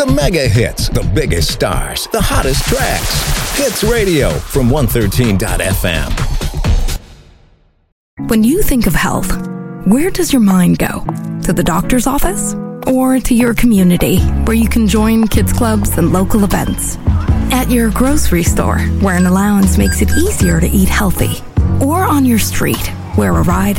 The mega hits, the biggest stars, the hottest tracks. Hits Radio from 113.fm. When you think of health, where does your mind go? To the doctor's office? Or to your community, where you can join kids clubs and local events? At your grocery store, where an allowance makes it easier to eat healthy? Or on your street, where a ride